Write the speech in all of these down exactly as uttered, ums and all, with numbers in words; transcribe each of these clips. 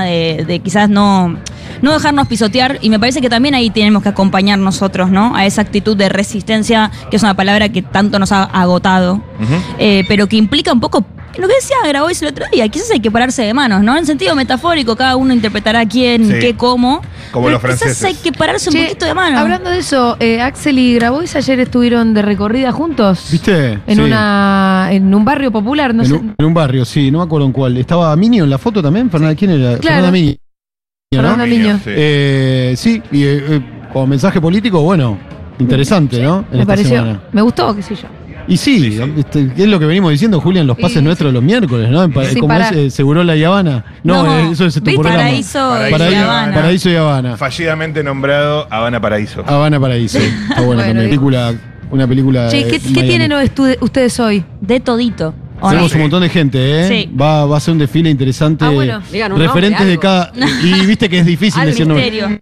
de, de quizás no, no dejarnos pisotear, y me parece que también ahí tenemos que acompañar nosotros, ¿no? A esa actitud de resistencia, que es una palabra que tanto nos ha agotado, uh-huh. eh, pero que implica un poco lo que decía Grabois el otro día, quizás hay que pararse de manos, ¿no? En sentido metafórico, cada uno interpretará quién, sí. qué, cómo. Como pero los franceses. Quizás hay que pararse un che, poquito de manos. Hablando de eso, eh, Axel y Grabois ayer estuvieron de recorrida juntos. ¿Viste? En, sí. una, en un barrio popular, no en sé. Un, en un barrio, sí, no me acuerdo en cuál. ¿Estaba Minio en la foto también? Fernanda, ¿quién era? Claro. Fernanda Minio. Fernanda ¿no? Minio. Sí, eh, sí y eh, como mensaje político, bueno, interesante, sí, ¿no? En me esta pareció, semana. Me gustó, qué sé yo. Y sí, sí, sí. Este, es lo que venimos diciendo, Julián, los pases sí, nuestros los miércoles, ¿no? Sí, como para... es eh, Segurola y Habana. No, no eh, eso es tu programa. Paraíso, Paraíso y Habana. Paraíso y Habana. Fallidamente nombrado Habana Paraíso. Habana Paraíso. Está buena bueno, también. Película, una película. Che, ¿qué, eh, ¿qué tienen ustedes hoy? De todito. Tenemos un montón de gente, ¿eh? Sí. Va, va a ser un desfile interesante. Ah, bueno. Referentes de cada. Y viste que es difícil decir nombre.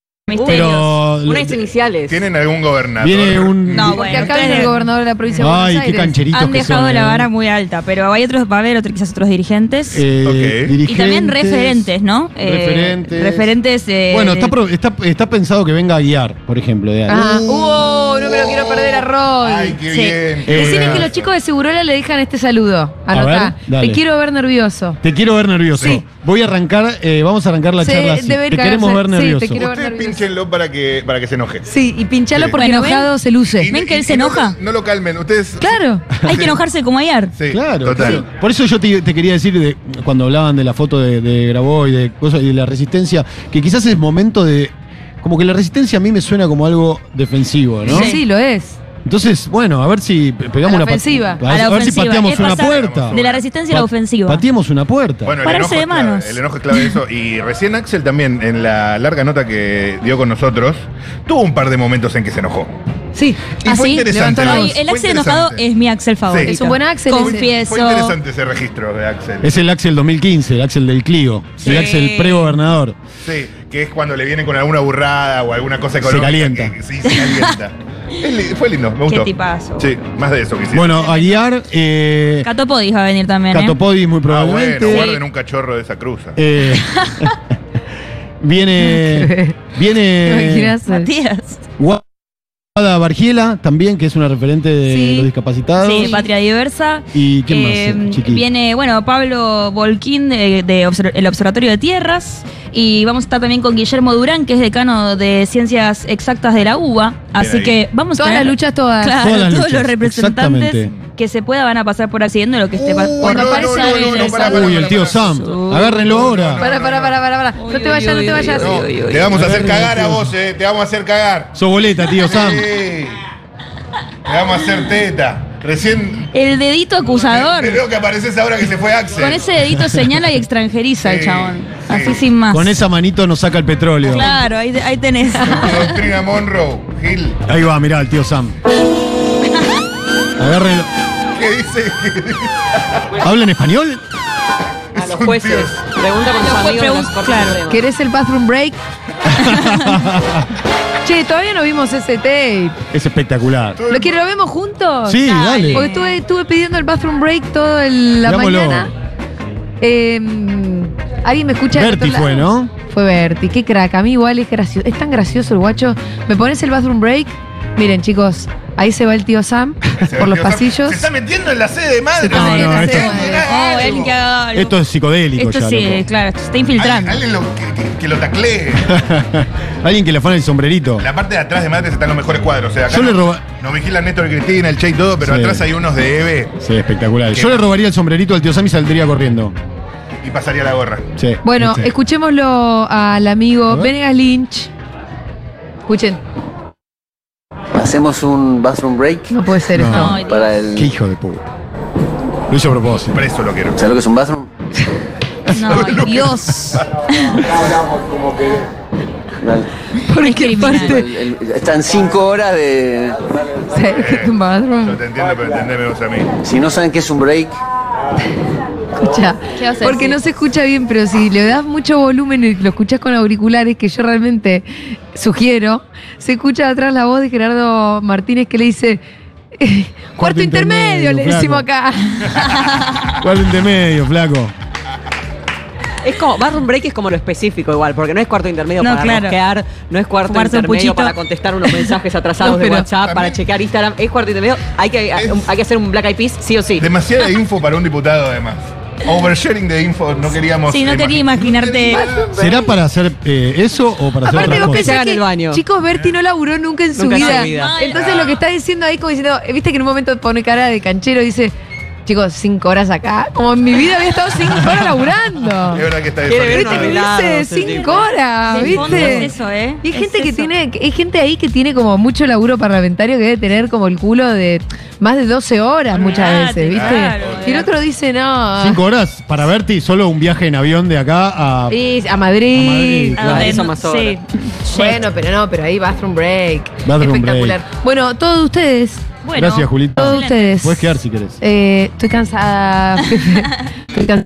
Pero unas iniciales. ¿Tienen algún gobernador? Viene un. No, porque bueno, acá viene el gobernador de la provincia de Buenos Ay, Aires. qué cancheritos Han que dejado son, la ¿eh? vara muy alta, pero hay otros, va a haber otros, quizás otros dirigentes. Eh, okay. dirigentes. Y también referentes, ¿no? Referentes. Eh, referentes. Eh, bueno, está, pro, está, está pensado que venga a guiar, por ejemplo. De ah, uh, no me lo quiero perder a Roy. Ay, qué sí. bien. Eh, Decirle que los chicos de Segurola le dejan este saludo. Anotá. Ver, te quiero ver nervioso. Te quiero ver nervioso. Sí. Voy a arrancar, eh, vamos a arrancar la sí, charla así. Te cagarse. queremos ver nervioso. Sí, te quiero Ustedes pínchenlo para que, para que se enoje. Sí, y pinchalo sí. porque bueno, enojado ¿ven? se luce. Y, ¿Ven que y, él se no, enoja? No, no lo calmen, ustedes. Claro. Hay que enojarse como ayer. Sí, claro, total. Claro. Por eso yo te, te quería decir, de, cuando hablaban de la foto de, de Grabois y de cosas y de la resistencia, que quizás es momento de. Como que la resistencia a mí me suena como algo defensivo, ¿no? Sí, sí lo es. Entonces, bueno, a ver si pegamos a la una ofensiva. A, a, a ver si pateamos una puerta. De la resistencia a la ofensiva. Pateamos una puerta. Bueno, Pararse de manos. Clave, el enojo es clave de eso. Y recién Axel también, en la larga nota que dio con nosotros, tuvo un par de momentos en que se enojó. Sí. Y ¿Ah, fue sí? interesante. No, ¿no? el Fue Axel enojado es mi Axel favorito. Sí. Es un buen Axel. Confieso. Fue interesante ese registro de Axel. Es el Axel dos mil quince, el Axel del Clio. Sí. El Axel pre-gobernador. Sí, que es cuando le vienen con alguna burrada o alguna cosa económica. Se calienta. Que, sí, se calienta. Es, fue lindo, me gustó. Qué tipazo. Sí, más de eso quisiera. Bueno, a guiar. Eh, Catopodis va a venir también. Catopodis, muy ah, probablemente. bueno, Sí. guarden un cachorro de esa cruza. Eh, viene. Viene. Matías. Guada Bargiela también, que es una referente de Sí. los discapacitados. Sí, Patria Diversa. ¿Y quién Eh, más? Chiqui? viene, bueno, Pablo Volquín de, de obser- el Observatorio de Tierras. Y vamos a estar también con Guillermo Durán, que es decano de Ciencias Exactas de la UBA. Así ahí. que vamos Todas a las tener, luchas, todas. claro, Todas las todos luchas, los representantes exactamente. que se pueda van a pasar por accidente lo que esté pa- Uy, por no, no, parece no, no, no, interesante. pará, pará, Uy, el tío Sam. Uy. Agárrenlo ahora. Para, para, para, para, para. No te vayas, no te vayas. No, te vamos a hacer cagar a vos, eh. Te vamos a hacer cagar. Sos boleta, tío Sam. Sí. Te vamos a hacer teta. Recién. El dedito acusador. Veo que apareces ahora que se fue Axel. Con ese dedito señala y extranjeriza el Sí, chabón. sí. Así sin más. Con esa manito nos saca el petróleo. Claro, ahí, ahí tenés. Doctrina Monroe, Gil. Ahí va, mirá, el tío Sam. Agárrenlo. ¿Qué dice? ¿Habla en español? A los jueces. Pregunta por tus amigos de las Cortes claro. Supremas. ¿Querés el bathroom break? Che, todavía no vimos ese tape. Es espectacular. ¿Lo quiero, lo vemos juntos? Sí, dale. Porque estuve, estuve pidiendo el bathroom break toda el- la Veámoslo. mañana. Eh, ¿Alguien me escucha? del Berti otro fue, lado? ¿no? Fue Berti, qué crack. A mí igual es gracioso. Es tan gracioso el guacho. ¿Me pones el bathroom break? Miren, chicos, ahí se va el tío Sam por los pasillos. Se está metiendo en la sede de madre. está No, metiendo no, en la esto- sede de madre. Oh, alguien que haga algo. Esto es psicodélico Esto ya, sí, loco. claro, esto se está Alguien, infiltrando. alguien lo- que, que- que lo taclee. Alguien que le afana el sombrerito. La parte de atrás de Madres están los mejores cuadros. O sea, acá Yo le no- roba- nos vigilan Néstor y Cristina, el Che y todo, pero Sí. atrás hay unos de Eve Sí, espectacular. ¿Qué? Yo le robaría el sombrerito al tío Sam y saldría corriendo. y pasaría la gorra. Sí. Bueno, Sí. escuchémoslo al amigo ver. Venegas Lynch. Escuchen, Hacemos un bathroom break no puede ser No. esto. Ay, para el. Qué hijo de puta. Lo hizo a propósito. Preso lo quiero. ¿Sabes lo que es un bathroom? No, Dios. Dale. Porque criminal. aparte. El- el- están cinco horas de. ¿Sabes qué es un Yo bathroom? te entiendo, pero entendeme vos a mí. Si no saben qué es un break, Escucha, ¿Qué vas a porque decir? no se escucha bien, pero si le das mucho volumen y lo escuchás con auriculares, que yo realmente sugiero, se escucha atrás la voz de Gerardo Martínez que le dice. eh, cuarto intermedio, intermedio, le flaco. decimos acá. ¿Cuál de medio, flaco? Es como, bathroom break es como lo específico igual, porque no es cuarto intermedio No, para claro. rosquear, no es cuarto Fumarse un intermedio puchito. para contestar unos mensajes atrasados No, de pero WhatsApp, para también- checar Instagram. Es cuarto intermedio, hay que, Es- hay que hacer un Black Eyed Peas sí o sí. Demasiada info para un diputado, además. Oversharing de info, no queríamos. Sí, no quería imaginarte. ¿Será para hacer eh, eso o para hacer Aparte, otra vos cosa? Se pensás haga en que, el baño. chicos, Berti no laburó nunca en su Nunca en su vida. vida. Entonces lo que está diciendo ahí, como diciendo, viste que en un momento pone cara de canchero y dice, chicos, cinco horas acá. Como en mi vida había estado cinco horas laburando. Es verdad que está Quiere ver ¿Viste que Arreglados, dice ese cinco tipo. horas? De fondo ¿Viste? es eso, ¿eh? Y hay Es gente que eso. tiene, hay gente ahí que tiene como mucho laburo parlamentario que debe tener como el culo de más de doce horas muchas Olvídate, veces, ¿viste? claro, y el otro dice, no. Cinco horas para Berti, solo un viaje en avión de acá a. Y a Madrid. A Madrid, A claro. donde Eso no- más sí. horas. Bueno, pero no, pero ahí bathroom break. Bathroom Espectacular. Bueno, todos ustedes, Bueno, Gracias, Julita. todos excelente. ustedes. Puedes quedar si querés. Eh, estoy cansada. Estoy cansada.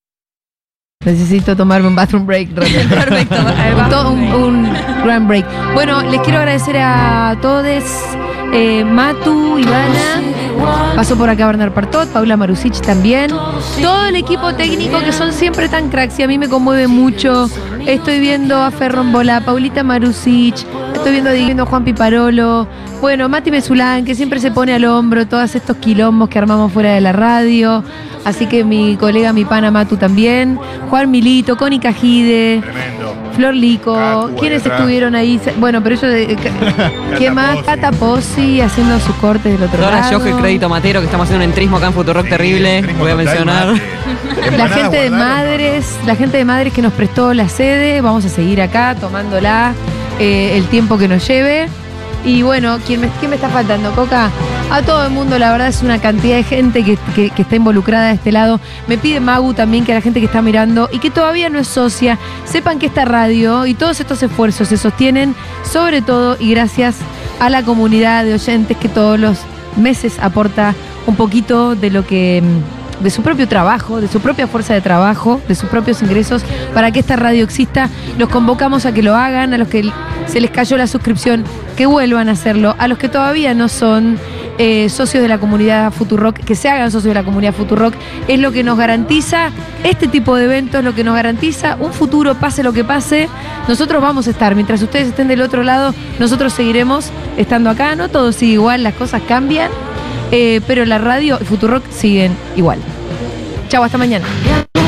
Necesito tomarme un bathroom break. realmente. Perfecto. Un, to- un, un grand break. Bueno, les quiero agradecer a todos. Eh, Matu, Ivana, pasó por acá Bernard Partot, Paula Marusic también. Todo el equipo técnico que son siempre tan cracks y a mí me conmueve mucho. Estoy viendo a Ferron Bola, Paulita Marusic, estoy viendo, viendo a Juan Piparolo. Bueno, Mati Mesulán, que siempre se pone al hombro todos estos quilombos que armamos fuera de la radio. Así que mi colega, mi pana Matu también. Juan Milito, Connie Cajide, Tremendo. Flor Lico. Catu, ¿Quiénes detrás. estuvieron ahí? Bueno, pero ellos. eh, ¿Quién más? Pozzi. Cata Pozzi haciendo sus cortes del otro Dora lado. Joge, Crédito Matero, que estamos haciendo un entrismo acá en Futurock terrible. Trimo Voy a total, mencionar. mate. La Empanadas gente de guardaron, Madres, la gente de Madres que nos prestó la sede, vamos a seguir acá tomándola eh, el tiempo que nos lleve. Y bueno, ¿quién me, quién me está faltando, Coca? A todo el mundo, la verdad es una cantidad de gente que, que- que está involucrada de este lado. Me pide Magu también que la gente que está mirando y que todavía no es socia, sepan que esta radio y todos estos esfuerzos se sostienen sobre todo y gracias a la comunidad de oyentes que todos los meses aporta un poquito de lo que mm, de su propio trabajo, de su propia fuerza de trabajo, de sus propios ingresos para que esta radio exista. Los convocamos a que lo hagan, a los que se les cayó la suscripción, que vuelvan a hacerlo, a los que todavía no son eh, socios de la comunidad Futurock, que se hagan socios de la comunidad Futurock. Es lo que nos garantiza este tipo de eventos, lo que nos garantiza un futuro, pase lo que pase. Nosotros vamos a estar, mientras ustedes estén del otro lado, nosotros seguiremos estando acá. No todo sigue igual, las cosas cambian, eh, pero la radio y Futurock siguen igual. Chau, hasta mañana.